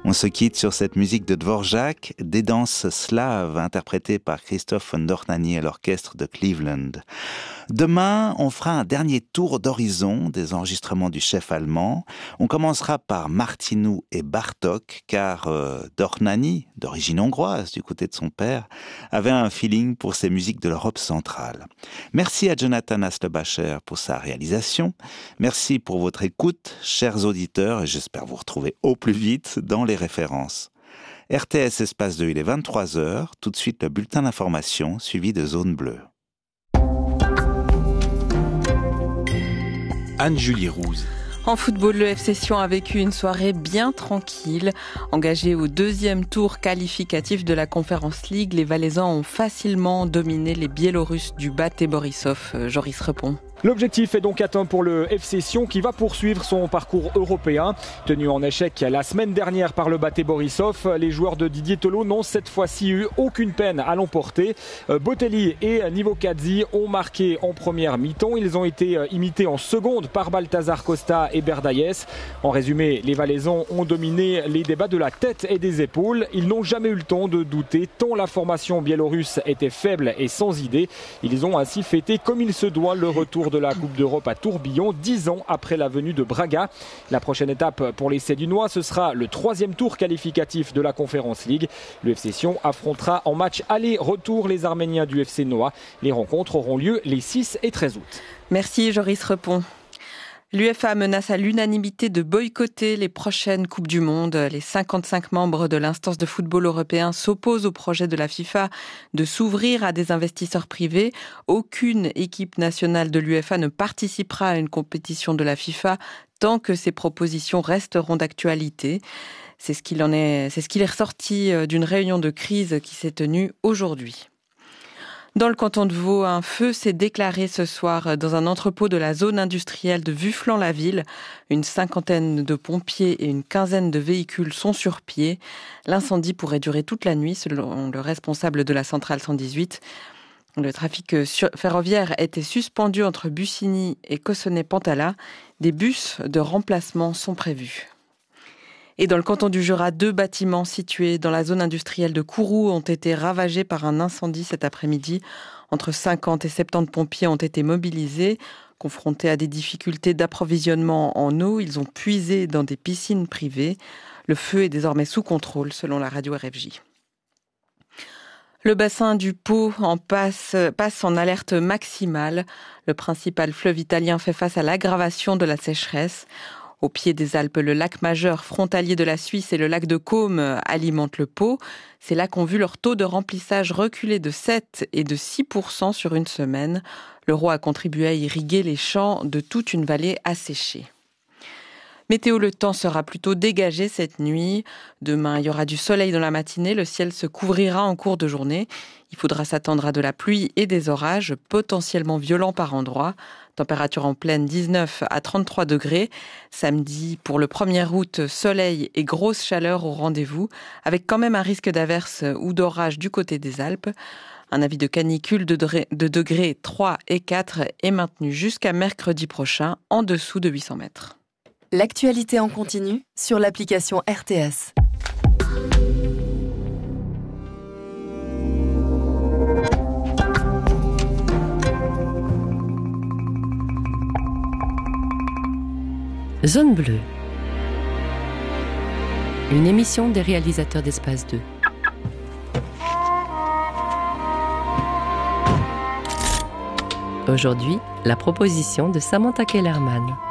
On se quitte sur cette musique de Dvorak, des danses slaves interprétées par Christoph von Dohnányi à l'orchestre de Cleveland. Demain, on fera un dernier tour d'horizon des enregistrements du chef allemand. On commencera par Martinu et Bartók, car Dohnányi, d'origine hongroise du côté de son père, avait un feeling pour ces musiques de l'Europe centrale. Merci à Jonathan Aslebacher pour sa réalisation. Merci pour votre écoute, chers auditeurs, et j'espère vous retrouver au plus vite dans les références. RTS Espace 2, il est 23h. Tout de suite, le bulletin d'information suivi de Zone Bleue. Anne-Julie Rouse. En football, le FC Sion a vécu une soirée bien tranquille. Engagé au deuxième tour qualificatif de la Conference League, les Valaisans ont facilement dominé les Biélorusses du Bate Borisov. Joris Repon. L'objectif est donc atteint pour le FC Sion qui va poursuivre son parcours européen. Tenu en échec la semaine dernière par le Bate Borisov, les joueurs de Didier Tolo n'ont cette fois-ci eu aucune peine à l'emporter. Botelli et Nivokadze ont marqué en première mi-temps. Ils ont été imités en seconde par Balthazar Costa et Berdaïes. En résumé, les Valaisans ont dominé les débats de la tête et des épaules. Ils n'ont jamais eu le temps de douter tant la formation biélorusse était faible et sans idée. Ils ont ainsi fêté comme il se doit le retour de la Coupe d'Europe à Tourbillon, 10 ans après la venue de Braga. La prochaine étape pour les Sédunois, ce sera le 3e tour qualificatif de la Conference League. Le FC Sion affrontera en match aller-retour les Arméniens du FC Noah. Les rencontres auront lieu les 6 et 13 août. Merci Joris Repon. L'UEFA menace à l'unanimité de boycotter les prochaines Coupes du Monde. Les 55 membres de l'instance de football européen s'opposent au projet de la FIFA de s'ouvrir à des investisseurs privés. Aucune équipe nationale de l'UEFA ne participera à une compétition de la FIFA tant que ces propositions resteront d'actualité. C'est ce qu'il est ressorti d'une réunion de crise qui s'est tenue aujourd'hui. Dans le canton de Vaud, un feu s'est déclaré ce soir dans un entrepôt de la zone industrielle de Vufflan-la-Ville. Une cinquantaine de pompiers et une quinzaine de véhicules sont sur pied. L'incendie pourrait durer toute la nuit, selon le responsable de la centrale 118. Le trafic ferroviaire était suspendu entre Bussigny et Cossonay-Pantala. Des bus de remplacement sont prévus. Et dans le canton du Jura, 2 bâtiments situés dans la zone industrielle de Kourou ont été ravagés par un incendie cet après-midi. Entre 50 et 70 pompiers ont été mobilisés. Confrontés à des difficultés d'approvisionnement en eau, ils ont puisé dans des piscines privées. Le feu est désormais sous contrôle, selon la radio RFJ. Le bassin du Pô passe en alerte maximale. Le principal fleuve italien fait face à l'aggravation de la sécheresse. Au pied des Alpes, le lac majeur frontalier de la Suisse et le lac de Caume alimentent le Pô. Ces lacs ont vu leur taux de remplissage reculer de 7 et de 6% sur une semaine. L'Euro a contribué à irriguer les champs de toute une vallée asséchée. Météo, le temps sera plutôt dégagé cette nuit. Demain, il y aura du soleil dans la matinée. Le ciel se couvrira en cours de journée. Il faudra s'attendre à de la pluie et des orages potentiellement violents par endroits. Température en pleine 19 à 33 degrés. Samedi, pour le 1er août, soleil et grosse chaleur au rendez-vous, avec quand même un risque d'averse ou d'orage du côté des Alpes. Un avis de canicule de degrés 3 et 4 est maintenu jusqu'à mercredi prochain, en dessous de 800 mètres. L'actualité en continu sur l'application RTS. Zone Bleue, une émission des réalisateurs d'Espace 2. Aujourd'hui, la proposition de Samantha Kellerman.